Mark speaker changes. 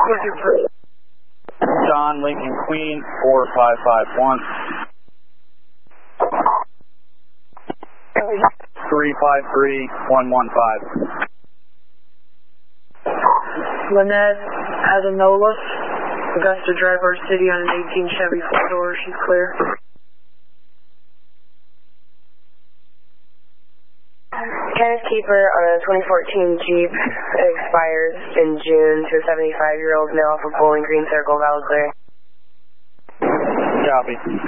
Speaker 1: John Lincoln Queen 4551. 353115.
Speaker 2: Lynette has a NOLA. Augusta Driver City on an 18 Chevy 4-door. She's clear.
Speaker 3: Kenneth Keeper on a 2014 Jeep expires in June to a 75-year-old male off of Bowling Green Circle, Valley Clear.
Speaker 1: Copy.